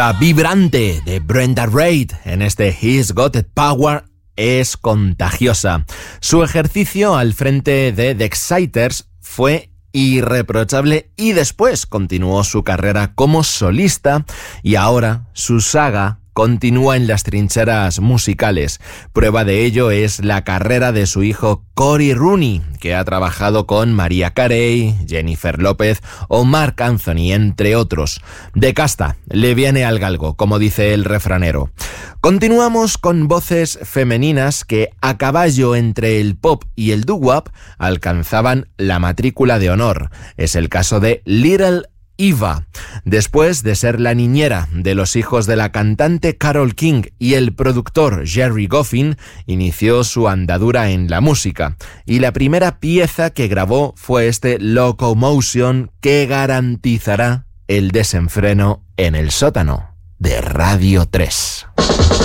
La vibrante de Brenda Reid en este He's Got the Power es contagiosa. Su ejercicio al frente de The Exciters fue irreprochable y después continuó su carrera como solista y ahora su saga continúa en las trincheras musicales. Prueba de ello es la carrera de su hijo Cory Rooney, que ha trabajado con Mariah Carey, Jennifer López o Marc Anthony, entre otros. De casta le viene al galgo, como dice el refranero. Continuamos con voces femeninas que, a caballo entre el pop y el doo-wop, alcanzaban la matrícula de honor. Es el caso de Little Eva. Después de ser la niñera de los hijos de la cantante Carole King y el productor Gerry Goffin, inició su andadura en la música. Y la primera pieza que grabó fue este Locomotion, que garantizará el desenfreno en el sótano de Radio 3.